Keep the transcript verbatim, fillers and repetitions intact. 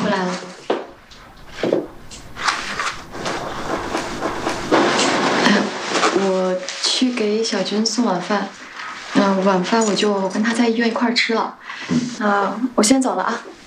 回来了。哎，我去给小军送晚饭，嗯、呃，晚饭我就跟他在医院一块儿吃了。嗯、呃，我先走了啊。